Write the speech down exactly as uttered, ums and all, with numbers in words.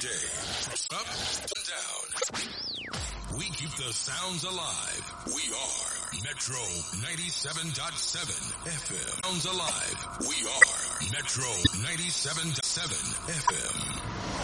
day. Up and down. We keep the sounds alive. We are Metro ninety-seven point seven F M. Sounds alive. We are Metro ninety-seven point seven F M.